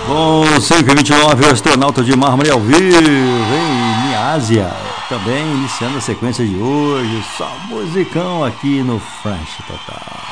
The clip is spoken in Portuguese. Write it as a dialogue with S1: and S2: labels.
S1: Bom, 5h29, o Astronauta de Mármore ao vivo, em minha Ásia. Também iniciando a sequência de hoje, só musicão aqui no Flash Total.